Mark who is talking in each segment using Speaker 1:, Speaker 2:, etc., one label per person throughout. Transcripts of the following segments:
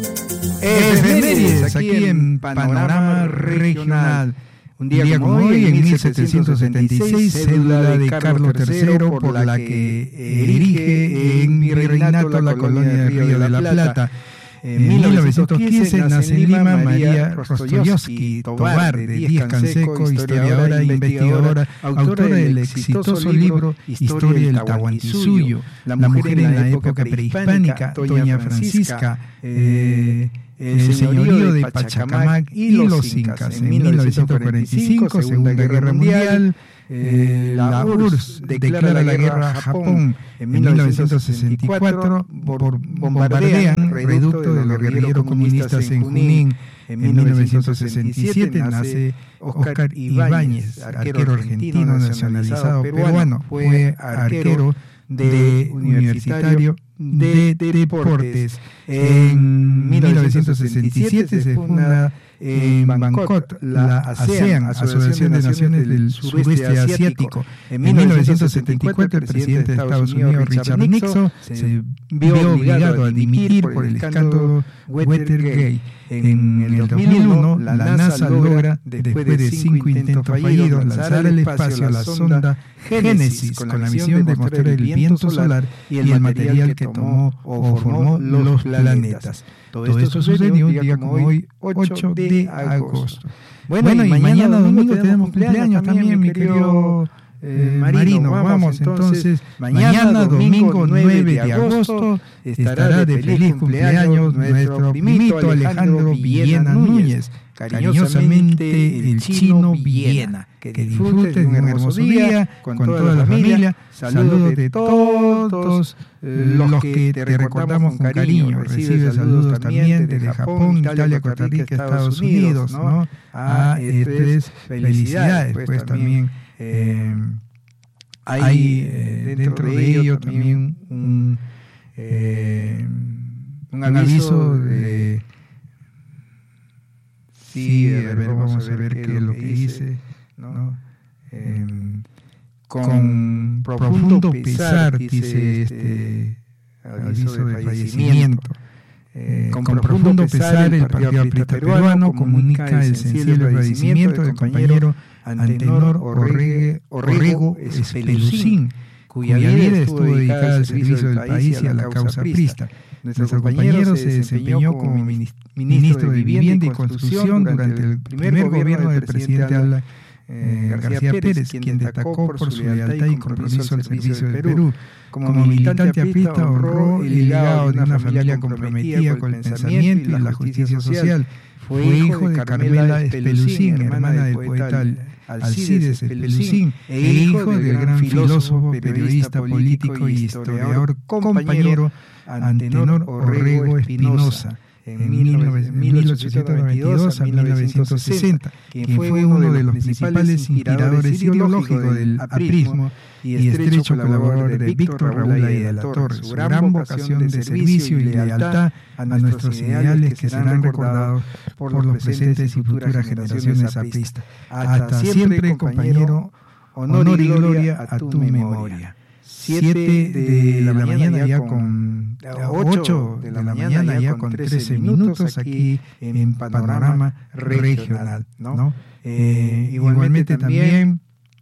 Speaker 1: Efemérides aquí en Panorama Regional. Un día como hoy, en 1776, cédula de Carlos III por la que erige en virreinato la colonia de Río de la Plata. En 1915 nace en Lima María Rostoyevsky Tovar, de Díaz Canseco, historiadora e investigadora, autora del exitoso libro Historia del Tahuantinsuyo, la mujer en la época prehispánica, Doña Francisca, el señorío de Pachacamac y los incas. En 1945, Segunda Guerra Mundial, la URSS declara la guerra a Japón. En 1964 bombardean reducto de los guerrilleros comunistas en Junín. En 1967 nace Oscar Ibáñez, arquero argentino nacionalizado peruano. Fue arquero universitario de deportes. En 1967 se funda en Bangkok la ASEAN, Asociación de Naciones del Sureste Asiático. En 1974 el presidente de Estados Unidos, Richard Nixon, se vio obligado a dimitir por el escándalo Watergate. En el 2001 la NASA logra, después de 5 intentos fallidos, lanzar al espacio la sonda Génesis con la misión de mostrar el viento solar y el material que tomó o formó los planetas. Todo esto sucedió un día como hoy, 8 de agosto. Bueno, y mañana domingo tenemos cumpleaños también, mi querido Marino. Vamos entonces, mañana domingo 9 de agosto estará de feliz cumpleaños nuestro primito Alejandro Villena Núñez, cariñosamente el Chino Villena. Que disfrutes de un hermoso día con toda la familia. Saludos de todos los que te recordamos con cariño. Recibe saludos también desde Japón, Italia, Costa Rica, Estados Unidos, ¿no? Felicidades, pues también hay dentro de ello también un aviso de... Sí, a ver, vamos a ver qué es lo que dice, ¿no? Con profundo pesar, dice este aviso de fallecimiento. Con profundo pesar, el Partido Aprista Peruano comunica el sensible fallecimiento del compañero Antenor Orrego Espelucín, cuya vida estuvo dedicada al servicio del país y a la causa aprista. Nuestro compañero se desempeñó como ministro de Vivienda y Construcción durante el primer gobierno del presidente Alan García Pérez, quien destacó por su lealtad y compromiso al servicio del Perú. Como militante aprista honró el legado de una familia comprometida con el pensamiento y la justicia social. Fue hijo de Carmela Espelucín, hermana del poeta Alcides Espelucín, e hijo del gran filósofo, periodista político y historiador compañero Antenor Orrego Espinosa. En 1892 a 1960, quien fue uno de los principales inspiradores ideológicos del aprismo y estrecho colaborador de Víctor Raúl de la Torre. Su gran vocación de servicio y lealtad a nuestros ideales que serán recordados por los presentes y futuras generaciones apristas. Hasta siempre, compañero, honor y gloria a tu memoria. 7 de la mañana ya con 8 de la mañana ya con 13 minutos aquí en Panorama Regional, ¿no? Igualmente también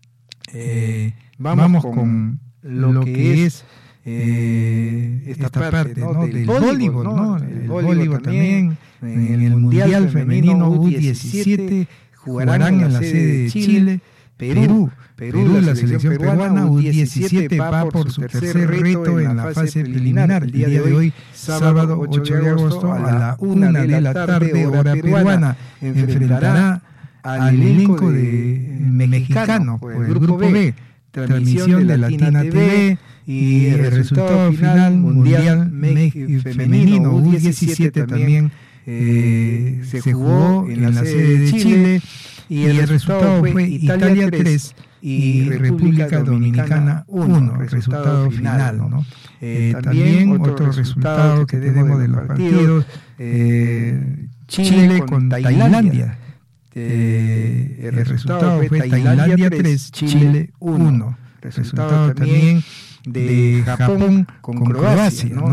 Speaker 1: vamos con lo que es esta parte, ¿no? Del voleibol, ¿no? El voleibol también en el Mundial Femenino U17 jugarán en la sede de Chile, Perú, la selección peruana U17 va por su tercer reto en la fase preliminar. El día de hoy, sábado 8 de agosto, a la 1 de la tarde, hora peruana, enfrentará al elenco de mexicano por el grupo B. Transmisión de Latina TV y el resultado final, Mundial Femenino U17 también se jugó en la sede de Chile. Y el resultado fue Italia 3 y República Dominicana 1, el resultado final, ¿no? También otro resultado que tenemos de los partidos, Chile con Tailandia. El resultado fue Tailandia 3, Chile 1. Resultado también de Japón con Croacia, ¿no?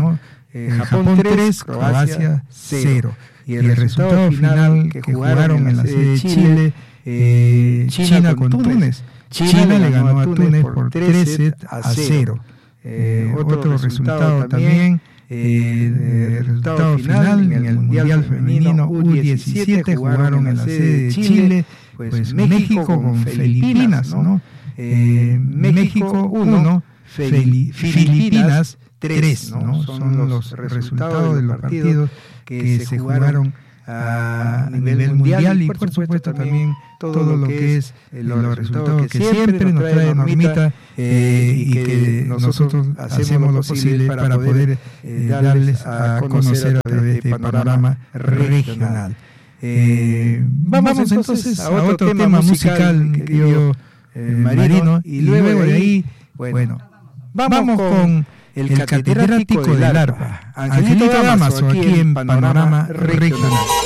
Speaker 1: Japón 3, Croacia 0. Y el resultado final que jugaron en la sede de Chile, China con Túnez. China le ganó a Túnez por 3-0. Otro resultado también, el resultado final en el Mundial Femenino U17 jugaron en la sede de Chile, pues México con Filipinas, ¿no? México 1, Filipinas 3, ¿no? Son los resultados de los partidos que se jugaron a nivel mundial y por supuesto también todo lo que es los resultados que siempre nos trae Normita y que nosotros hacemos lo posible para poder darles a conocer a través de Panorama Regional. Vamos entonces a otro tema musical, mi querido Marino, y luego de ahí, bueno, vamos con el catedrático del arpa, Angelito Damaso, aquí en Panorama Regional.